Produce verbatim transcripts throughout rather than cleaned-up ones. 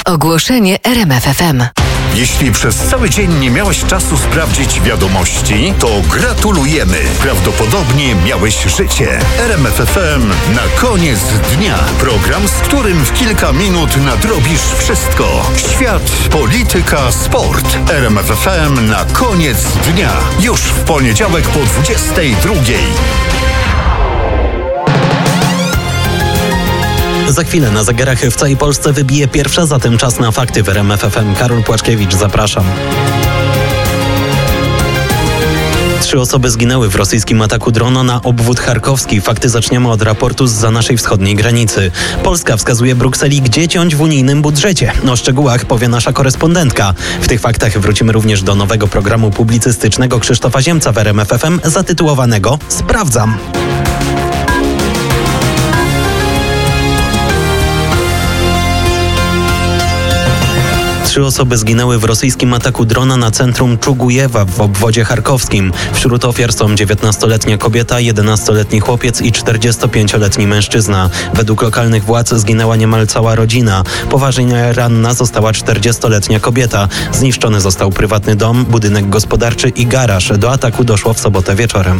Ogłoszenie R M F F M. Jeśli przez cały dzień nie miałeś czasu sprawdzić wiadomości, to gratulujemy. Prawdopodobnie miałeś życie. R M F F M na koniec dnia. Program, z którym w kilka minut nadrobisz wszystko. Świat, polityka, sport. R M F F M na koniec dnia. Już w poniedziałek po dwudziestej drugiej. Za chwilę na zegarach w całej Polsce wybije pierwsza, zatem czas na fakty w R M F F M. Karol Płaczkiewicz, zapraszam. Trzy osoby zginęły w rosyjskim ataku drona na obwód charkowski. Fakty zaczniemy od raportu zza naszej wschodniej granicy. Polska wskazuje Brukseli, gdzie ciąć w unijnym budżecie. O szczegółach powie nasza korespondentka. W tych faktach wrócimy również do nowego programu publicystycznego Krzysztofa Ziemca w R M F F M zatytułowanego Sprawdzam. Trzy osoby zginęły w rosyjskim ataku drona na centrum Czugujewa w obwodzie charkowskim. Wśród ofiar są dziewiętnastoletnia kobieta, jedenastoletni chłopiec i czterdziestopięcioletni mężczyzna. Według lokalnych władz zginęła niemal cała rodzina. Poważnie ranna została czterdziestoletnia kobieta. Zniszczony został prywatny dom, budynek gospodarczy i garaż. Do ataku doszło w sobotę wieczorem.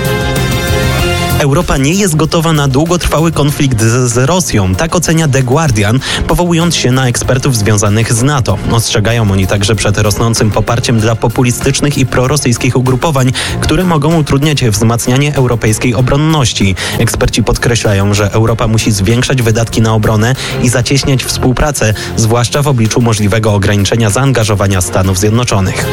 Europa nie jest gotowa na długotrwały konflikt z, z Rosją. Tak ocenia The Guardian, powołując się na ekspertów związanych z NATO. Ostrzegają oni także przed rosnącym poparciem dla populistycznych i prorosyjskich ugrupowań, które mogą utrudniać wzmacnianie europejskiej obronności. Eksperci podkreślają, że Europa musi zwiększać wydatki na obronę i zacieśniać współpracę, zwłaszcza w obliczu możliwego ograniczenia zaangażowania Stanów Zjednoczonych.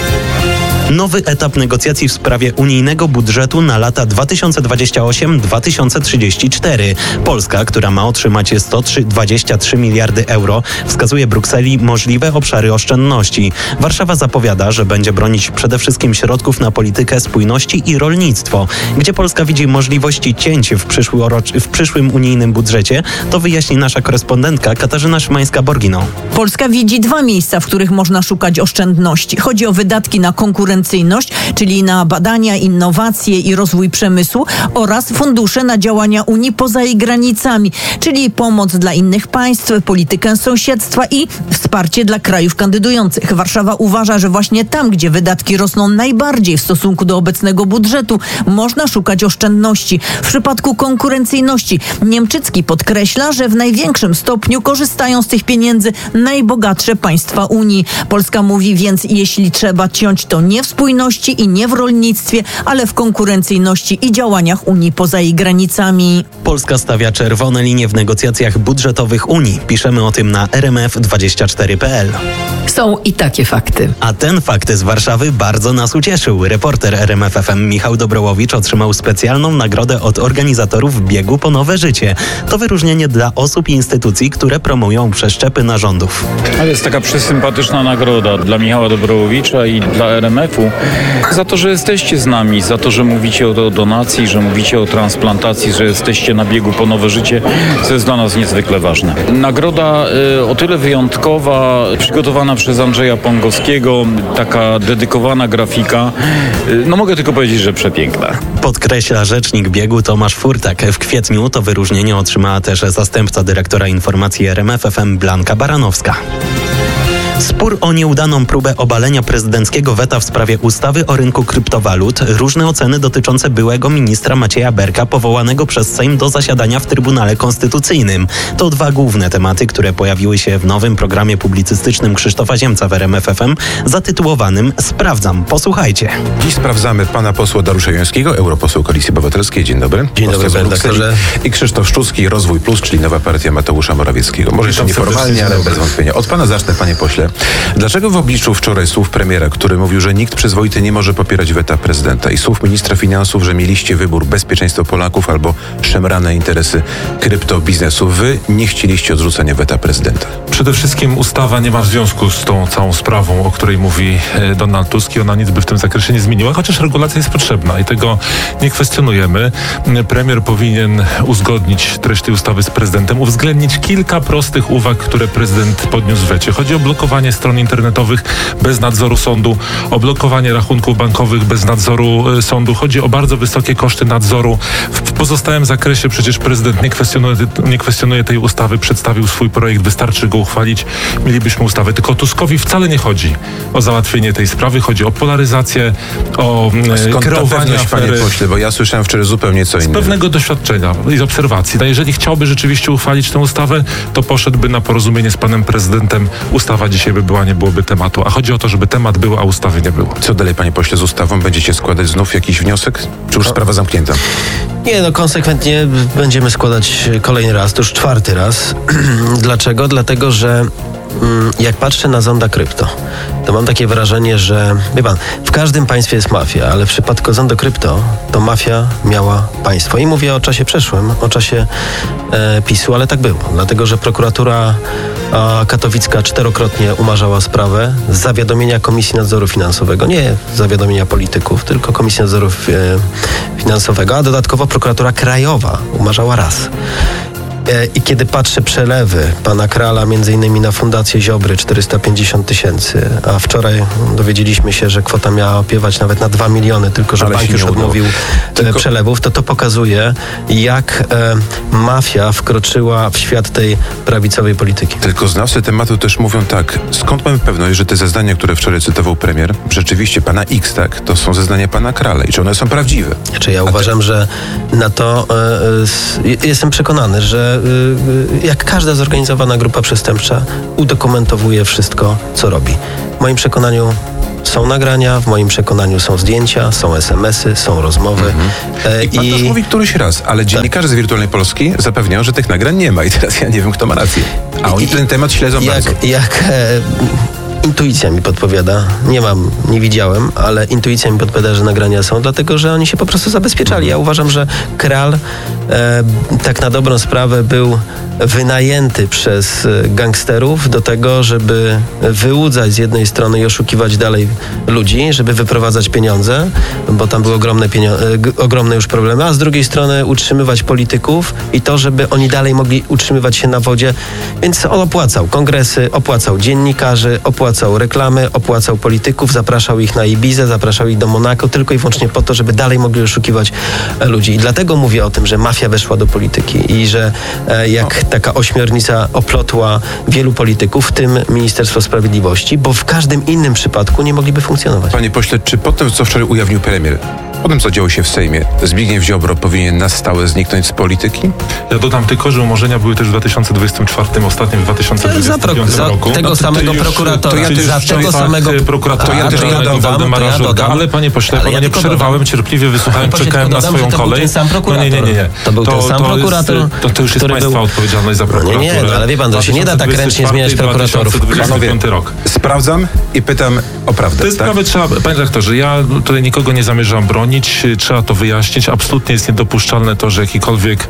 Nowy etap negocjacji w sprawie unijnego budżetu na lata dwa tysiące dwudziesty ósmy do dwa tysiące trzydziestego czwartego. Polska, która ma otrzymać sto dwadzieścia trzy miliardy euro, wskazuje Brukseli możliwe obszary oszczędności. Warszawa zapowiada, że będzie bronić przede wszystkim środków na politykę spójności i rolnictwo. Gdzie Polska widzi możliwości cięć w, w przyszłym unijnym budżecie, to wyjaśni nasza korespondentka Katarzyna Szymańska-Borgino. Polska widzi dwa miejsca, w których można szukać oszczędności. Chodzi o wydatki na konkurencję, czyli na badania, innowacje i rozwój przemysłu oraz fundusze na działania Unii poza jej granicami, czyli pomoc dla innych państw, politykę sąsiedztwa i wsparcie dla krajów kandydujących. Warszawa uważa, że właśnie tam, gdzie wydatki rosną najbardziej w stosunku do obecnego budżetu, można szukać oszczędności. W przypadku konkurencyjności Niemczycki podkreśla, że w największym stopniu korzystają z tych pieniędzy najbogatsze państwa Unii. Polska mówi więc, jeśli trzeba ciąć, to nie w spójności i nie w rolnictwie, ale w konkurencyjności i działaniach Unii poza jej granicami. Polska stawia czerwone linie w negocjacjach budżetowych Unii. Piszemy o tym na R M F dwadzieścia cztery kropka p l. Są i takie fakty. A ten fakt z Warszawy bardzo nas ucieszył. Reporter R M F F M Michał Dobrołowicz otrzymał specjalną nagrodę od organizatorów Biegu po Nowe Życie. To wyróżnienie dla osób i instytucji, które promują przeszczepy narządów. To jest taka przesympatyczna nagroda dla Michała Dobrołowicza i dla R M F u za to, że jesteście z nami, za to, że mówicie o donacji, że mówicie o transplantacji, że jesteście na biegu po nowe życie, co jest dla nas niezwykle ważne. Nagroda y, o tyle wyjątkowa, przygotowana przez Andrzeja Pongowskiego, taka dedykowana grafika, y, no mogę tylko powiedzieć, że przepiękna. Podkreśla rzecznik biegu Tomasz Furtak. W kwietniu to wyróżnienie otrzymała też zastępca dyrektora informacji R M F F M Blanka Baranowska. Spór o nieudaną próbę obalenia prezydenckiego weta w sprawie ustawy o rynku kryptowalut, różne oceny dotyczące byłego ministra Macieja Berka powołanego przez Sejm do zasiadania w Trybunale Konstytucyjnym. To dwa główne tematy, które pojawiły się w nowym programie publicystycznym Krzysztofa Ziemca w R M F F M zatytułowanym Sprawdzam. Posłuchajcie. Dziś sprawdzamy pana posła Dariusza Jońskiego, europoseł Koalicji Obywatelskiej. Dzień dobry. Dzień dobry, panie redaktorze. I Krzysztof Szczucki, Rozwój Plus, czyli nowa partia Mateusza Morawieckiego. Może jeszcze nieformalnie, ale bez wątpienia. Od pana zacznę, panie pośle. Dlaczego w obliczu wczoraj słów premiera, który mówił, że nikt przyzwoity nie może popierać weta prezydenta, i słów ministra finansów, że mieliście wybór bezpieczeństwo Polaków albo szemrane interesy kryptobiznesu, wy nie chcieliście odrzucenia weta prezydenta? Przede wszystkim ustawa nie ma związku z tą całą sprawą, o której mówi Donald Tusk, i ona nic by w tym zakresie nie zmieniła, chociaż regulacja jest potrzebna i tego nie kwestionujemy. Premier powinien uzgodnić treść tej ustawy z prezydentem, uwzględnić kilka prostych uwag, które prezydent podniósł w wecie. Chodzi o blokowanie blokowanie stron internetowych bez nadzoru sądu, o blokowanie rachunków bankowych bez nadzoru sądu. Chodzi o bardzo wysokie koszty nadzoru. W pozostałym zakresie przecież prezydent nie kwestionuje, nie kwestionuje tej ustawy, przedstawił swój projekt, wystarczy go uchwalić, mielibyśmy ustawę. Tylko Tuskowi wcale nie chodzi o załatwienie tej sprawy, chodzi o polaryzację, o Skąd kreowanie ta afery. panie pośle, bo ja słyszałem wczoraj zupełnie co Z innego. pewnego doświadczenia i z obserwacji. No jeżeli chciałby rzeczywiście uchwalić tę ustawę, to poszedłby na porozumienie z panem prezydentem. Ustawa dzisiaj by była, nie byłoby tematu. A chodzi o to, żeby temat był, a ustawy nie było. Co dalej, panie pośle, z ustawą? Będziecie składać znów jakiś wniosek? Czy już sprawa zamknięta? Nie, no konsekwentnie będziemy składać kolejny raz, to już czwarty raz. Dlaczego? Dlatego, że mm, jak patrzę na zonda krypto, to mam takie wrażenie, że wie pan, w każdym państwie jest mafia, ale w przypadku zonda krypto to mafia miała państwo. I mówię o czasie przeszłym, o czasie e, PiSu, ale tak było. Dlatego, że prokuratura e, katowicka czterokrotnie umarzała sprawę z zawiadomienia Komisji Nadzoru Finansowego. Nie z zawiadomienia polityków, tylko Komisji Nadzoru e, Finansowego, a dodatkowo prokuratura krajowa umarzała raz. I kiedy patrzę przelewy pana Krala między innymi na Fundację Ziobry czterysta pięćdziesiąt tysięcy, a wczoraj dowiedzieliśmy się, że kwota miała opiewać nawet na dwa miliony, tylko że Ale bank się już nie udało. odmówił Tylko- przelewów, to to pokazuje, jak e, mafia wkroczyła w świat tej prawicowej polityki. Tylko znawcy tematu też mówią tak, skąd mamy pewność, że te zeznania, które wczoraj cytował premier, rzeczywiście pana X, tak, to są zeznania pana Krala i czy one są prawdziwe? Znaczy ja uważam, że na to e, s- jestem przekonany, że e, jak każda zorganizowana grupa przestępcza udokumentowuje wszystko, co robi. W moim przekonaniu są nagrania, w moim przekonaniu są zdjęcia, są es em esy, są rozmowy. E, I pan to już mówi któryś raz, ale dziennikarze z Wirtualnej Polski zapewniają, że tych nagrań nie ma i teraz ja nie wiem, kto ma rację. A oni I- ten temat śledzą bardzo. jak, jak e, intuicja mi podpowiada, nie mam, nie widziałem, ale intuicja mi podpowiada, że nagrania są, dlatego że oni się po prostu zabezpieczali. Ja uważam, że Kral e, tak na dobrą sprawę był wynajęty przez e, gangsterów do tego, żeby wyłudzać z jednej strony i oszukiwać dalej ludzi, żeby wyprowadzać pieniądze, bo tam były ogromne, pienio- e, g- ogromne już problemy, a z drugiej strony utrzymywać polityków i to, żeby oni dalej mogli utrzymywać się na wodzie. Więc on opłacał kongresy, opłacał dziennikarzy, opłacał reklamy, opłacał polityków, zapraszał ich na Ibizę, zapraszał ich do Monako tylko i wyłącznie po to, żeby dalej mogli oszukiwać e, ludzi. I dlatego mówię o tym, że mafia weszła do polityki i że e, jak taka ośmiornica oplotła wielu polityków, w tym Ministerstwo Sprawiedliwości, bo w każdym innym przypadku nie mogliby funkcjonować. Panie pośle, czy po tym, co wczoraj ujawnił premier, po tym, co działo się w Sejmie, Zbigniew Ziobro powinien na stałe zniknąć z polityki? Ja dodam tylko, że umorzenia były też w dwa tysiące dwudziestym czwartym, ostatnim w dwa tysiące Za, dwudziestym pro, piątym za roku. tego No to samego ty już- prokuratora, to ja też za w tego czasach, samego e, prokuratora A, to ja generalnego dodam, Waldemara to ja Żurka. dodam. Ale panie pośle, Ale pana ja nie tylko przerwałem, dodam. cierpliwie wysłuchałem, Panie pośle, czekałem na tylko dodam, swoją że to był kolej. ten sam No nie, nie, nie, nie. To był ten sam jest, prokurator, to, to już jest który państwa był- odpowiedzialność za No prokuraturę. nie, nie, no ale wie pan, to się nie da tak ręcznie zmieniać prokuratorów. dwa tysiące dwudziesty piąty rok. Sprawdzam i pytam o prawdę, Te sprawy tak? trzeba, panie redaktorze, ja tutaj nikogo nie zamierzam bronić, trzeba to wyjaśnić. Absolutnie jest niedopuszczalne to, że jakikolwiek,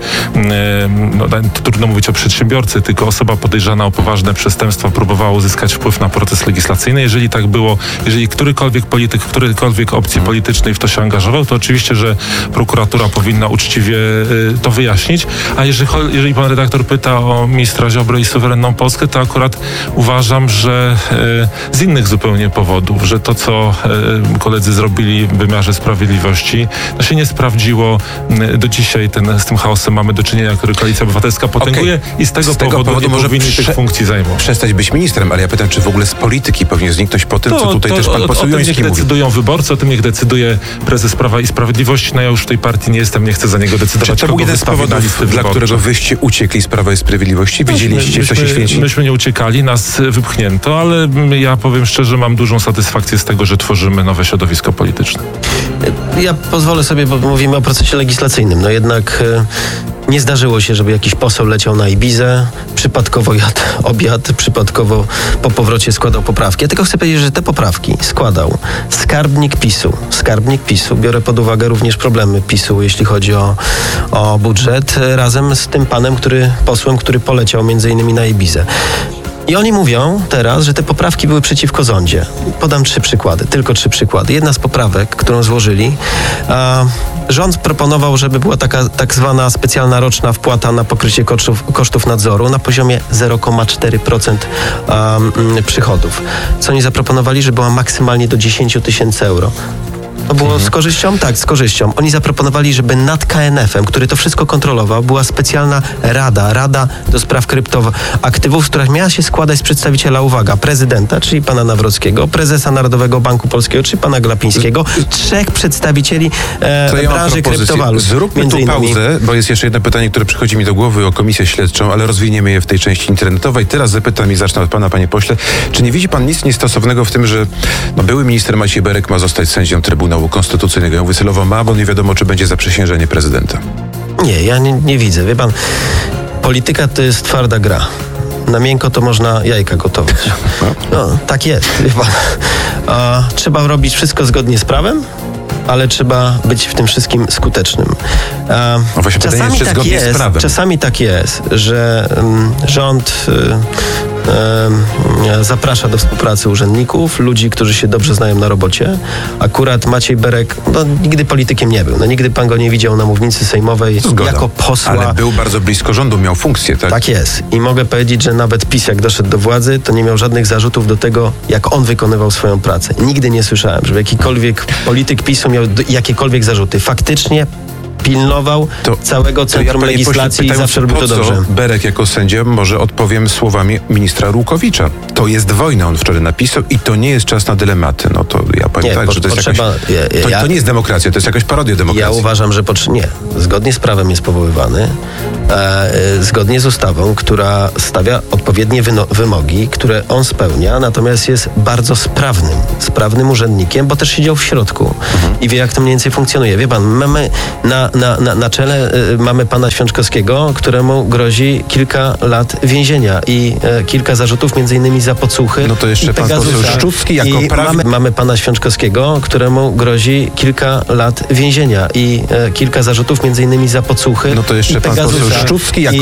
mm, no, trudno mówić o przedsiębiorcy, tylko osoba podejrzana o poważne przestępstwa próbowała uzyskać wpływ na proces legislacyjny. Jeżeli tak było, jeżeli którykolwiek polityk w którejkolwiek opcji politycznej w to się angażował, to oczywiście, że prokuratura powinna uczciwie y, to wyjaśnić. A jeżeli, cho- jeżeli pan redaktor pyta o ministra Ziobrę i suwerenną Polskę, to akurat uważam, że y, z innych zupełnie powodów, że to, co y, koledzy zrobili w wymiarze sprawiedliwości, to się nie sprawdziło. Y, do dzisiaj ten, z tym chaosem mamy do czynienia, który Koalicja Obywatelska potęguje i z tego, Z tego powodu, powodu nie może powinni prze- tych funkcji zajmować. Przestać być ministrem, ale ja pytam, czy w ogóle z polityki powinien zniknąć po tym, co tutaj też pan o, o poseł tym niech Joński mówi. decydują wyborcy, o tym niech decyduje prezes Prawa i Sprawiedliwości. No ja już w tej partii nie jestem, nie chcę za niego Czy decydować. to był kogo jeden z wystawi na powodów, listy dla wyborcze. którego wyście uciekli z Prawa i Sprawiedliwości? Wiedzieliście, co się myśmy, święci? myśmy nie uciekali, nas wypchnięto, ale mm, ja powiem szczerze, mam dużą satysfakcję z tego, że tworzymy nowe środowisko polityczne. Ja pozwolę sobie, bo mówimy o procesie legislacyjnym. No jednak e, nie zdarzyło się, żeby jakiś poseł leciał na Ibizę, przypadkowo jadł obiad, przypadkowo po powrocie składał poprawki. Ja tylko chcę powiedzieć, że te poprawki składał skarbnik PiSu. Skarbnik PiSu. Biorę pod uwagę również problemy PiSu, jeśli chodzi o, o budżet, e, razem z tym panem, który, posłem, który poleciał między innymi na Ibizę. I oni mówią teraz, że te poprawki były przeciwko zondzie. Podam trzy przykłady, tylko trzy przykłady. Jedna z poprawek, którą złożyli, a, rząd proponował, żeby była taka tak zwana specjalna roczna wpłata na pokrycie kosztów, kosztów nadzoru na poziomie zero przecinek cztery procent um, przychodów. Co oni zaproponowali, że była maksymalnie do dziesięć tysięcy euro. To było mhm. z korzyścią? Tak, z korzyścią. Oni zaproponowali, żeby nad K N F em, który to wszystko kontrolował, była specjalna rada, Rada do spraw kryptoaktywów, która miała się składać z przedstawiciela, uwaga, prezydenta, czyli pana Nawrockiego, prezesa Narodowego Banku Polskiego, czyli pana Glapińskiego, trzech przedstawicieli e, ja branży kryptowalut. Zróbmy tu pauzę, bo jest jeszcze jedno pytanie, które przychodzi mi do głowy o komisję śledczą, ale rozwiniemy je w tej części internetowej. Teraz zapytam i zacznę od pana, panie pośle. Czy nie widzi pan nic niestosownego w tym, że no, były minister Maciej Berek ma zostać sędzią Trybunału Konstytucyjnego? Ja mówię celowo ma, bo nie wiadomo, czy będzie zaprzysiężenie prezydenta. Nie, ja nie, nie widzę. Wie pan, polityka to jest twarda gra. Na miękko to można jajka gotować. No, tak jest, wie pan. A, trzeba robić wszystko zgodnie z prawem, ale trzeba być w tym wszystkim skutecznym. A, no właśnie czasami, pytanie, tak jest, z prawem. czasami tak jest, że um, rząd y, y, zaprasza do współpracy urzędników, ludzi, którzy się dobrze znają na robocie. Akurat Maciej Berek no, nigdy politykiem nie był. No, nigdy pan go nie widział na mównicy sejmowej Zgoda. jako posła. Ale był bardzo blisko rządu, miał funkcję, tak? Tak jest. I mogę powiedzieć, że nawet PiS, jak doszedł do władzy, to nie miał żadnych zarzutów do tego, jak on wykonywał swoją pracę. Nigdy nie słyszałem, żeby jakikolwiek polityk PiSu miał jakiekolwiek zarzuty. Faktycznie pilnował to, całego centrum ja, legislacji i zawsze robił to dobrze. Berek jako sędzia, może odpowiem słowami ministra Rukowicza. To jest wojna, on wczoraj napisał i to nie jest czas na dylematy. No to ja powiem nie, tak, po, że to jest potrzeba, jakaś... Ja, to, ja, to nie jest demokracja, to jest jakaś parodia demokracji. Ja uważam, że potrze- nie. Zgodnie z prawem jest powoływany, e, zgodnie z ustawą, która stawia odpowiednie wyno- wymogi, które on spełnia, natomiast jest bardzo sprawnym, sprawnym urzędnikiem, bo też siedział w środku mhm. i wie, jak to mniej więcej funkcjonuje. Wie pan, mamy na Na, na, na czele y, mamy pana Świączkowskiego, któremu grozi kilka lat więzienia i y, kilka zarzutów, między innymi za podsłuchy. No to jeszcze pan poseł Szczucki jako prawie... mamy, mamy pana Świączkowskiego, któremu grozi kilka lat więzienia i y, kilka zarzutów, między innymi za podsłuchy. No to jeszcze pan poseł Szczucki jako